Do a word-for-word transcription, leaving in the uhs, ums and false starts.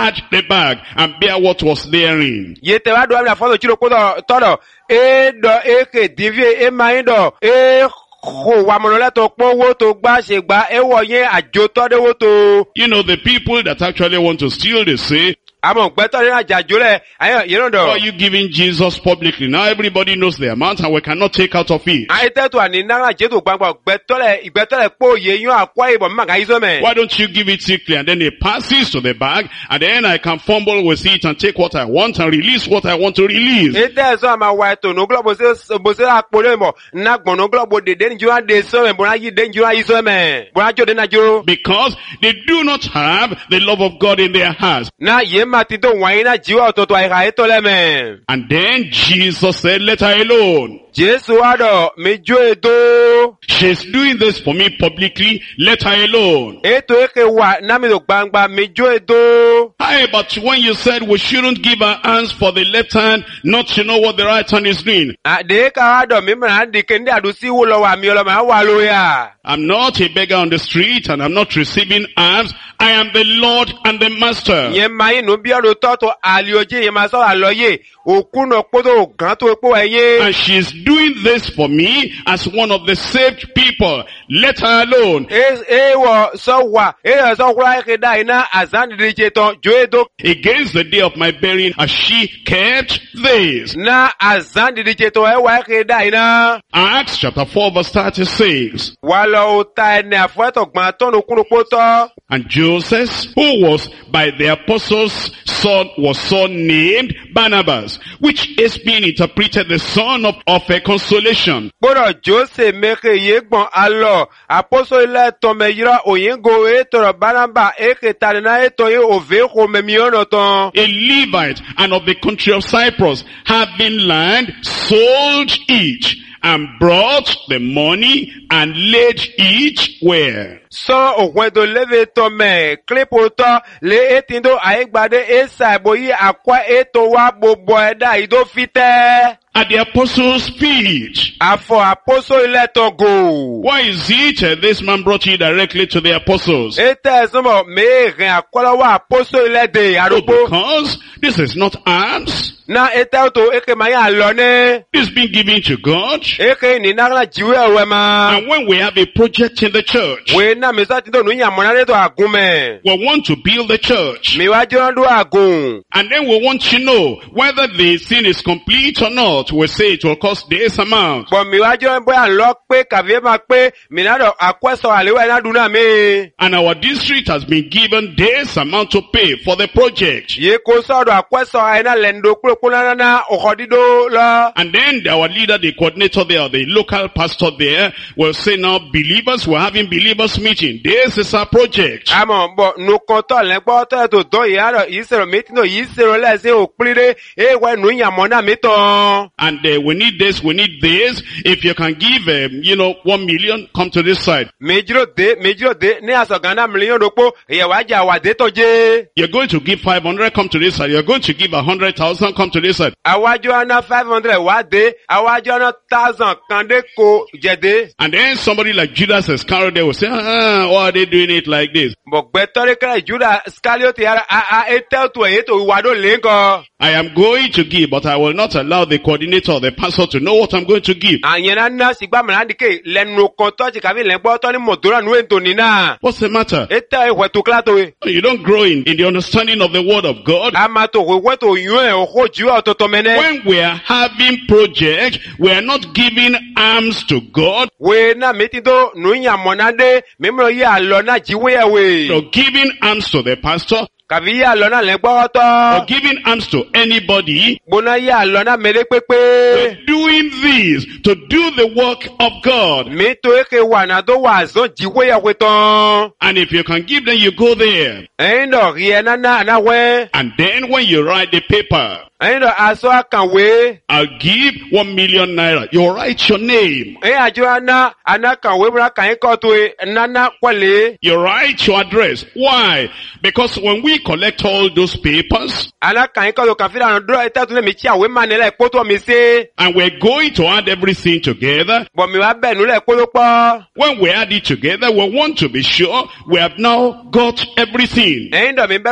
charge the bag and bear what was therein. Ye te wa do amna fodo chiro kodo todo. E do e ke divie e maindo. E Ho wa monola to powo to gba se gba e wo yen ajo to de wo to. You know, the people that actually want to steal, they say, Amon gbe to ni ajajo le. Ayo, you know do. why are you giving Jesus publicly? Now everybody knows the amount and we cannot take out of it. Ai te to ani na je to gbangba gbe to le igbe to le po ye yun akwa ibo ma ga izo me. Why don't you give it secretly and then it passes to the bag and then I can fumble with it and take what I want and release what I want to release? E te so ma wa to no globo se bo se apole mo na gbon no globo de de nju an de so me bo na yi de nju an izo me. Bo na jo de na jo. Because they do not have the love of God in their hearts. Na ye ma ti do wan na jiwa ototo ai ga e to le me. And then Jesus said, let her alone. Jesu ado mejo edo. She's doing this for me publicly, let her alone. Eto eke wa na mi do gbangba mejo edo. Hi, but when you said we shouldn't give our hands for the left hand, not to know what the right hand is doing. Ade ka ado mi mra di kende adusi wo lo wa mi lo ma wa lo ya. I'm not a beggar on the street and I'm not receiving alms. I am the Lord and the Master. Ye ma inu bi oro to to ali oje ye ma so aloye. Okuno podo gan to epo eye. And she's doing this for me as one of the saved people. Let her alone. E e wo so wa e so kura ke da ina azan di je to jo edo. Against the day of my burying, as she kept this. Na azan di je to e wa ke da ina. Acts chapter four verse thirty-six. Wa lo ta ene afoto gban to no kunu poto. And Joseph, who was by the apostles' son, was son named Barnabas, which is being interpreted the son of, of a consolation. Boro Jose meke yegbon alo apostle ile to me yira oyingo e toro Barnaba e ke tarina e to ye ove ko me mi ono ton. A Levite and of the country of Cyprus, having land, sold each and brought the money and laid each where. So ogwedo leve to me klipoto le etindo aigbade e saiboyi akwa eto wa bobo eda ido fite. At the apostles' feet. Afo apostle ile to go. Why is it uh, this man brought you directly to the apostles? Ete somo me ren akola wa apostle ile de Oh, aropo. because this is not alms. Na ete to eke maya alone. It's been given to God. Eke ni na jiwe ewe ma. And when we have a project in the church, We na mi sa ti do nu yamona le to agume. we want to build the church. Mi wa jo do agun. And then we want to know whether the thing is complete or not. We say it will cost this amount. But mi wa jo boya lo pe kavie ma pe mi na do akweso alewe na duna mi. And our district has been given this amount to pay for the project. Ye ko so do akweso aina lendo kuro kuna na okodido la. And then our leader, the coordinator there, the local pastor there, will say now, believers, we're having believers meeting. This is our project. Amo bo no konto le gbo to to do ya ro isero meeting no isero le se oplire e wa nu yamona mi ton. And uh, we need this, we need this. If you can give, um, you know, one million, come to this side. Mejiro de mejiro de ni asogana million dopo e wa ja wa de to je. You're going to give five hundred, come to this side. You're going to give one hundred thousand, come to this side. Awajo ana five hundred wa de, awajo ana one thousand kan de ko je de. And then somebody like Judas Iscariot will say, ah, why are they doing it like this? But better kra Judah Iscariot ya a a etel to e to wa do le nko. I am going to give, but I will not allow the coordinator or the pastor to know what I'm going to give. Anyena na sigba mra ndike lenu kan to ti ka vi le gbo to ni modura nu ento ni na. What's the matter? Etel e we to kla to we. You don't grow in, in the understanding of the word of God. Ama to we we to yun e o ko ju ototo mene. When we are having project, we are not giving alms to God. We na metido nu yamona de memro ya lo na jiwe e we. So giving alms to the pastor, Kavi ya lo na le gbo or to. giving alms to anybody, Bona ya lo na mere pepe. we're doing this to do the work of God. Mi to eke wa na do wa zo jiwe ya we ton. And if you can give them, you go there. Endo rie na na na we. And then when you write the paper, Endo aso akanwe. I'll give one million naira. You write your name. E ajo ana ana kanwe bra kan ko to e nana kwale. You write your address. Why? Because when we collect all those papers, Ana kan ko to kafira no do eta to le mi chi awe manele poto mi se. and we're going to add everything together, Bo mi wa be nu le poto po. when we add it together, we want to be sure we have now got everything. Endo mi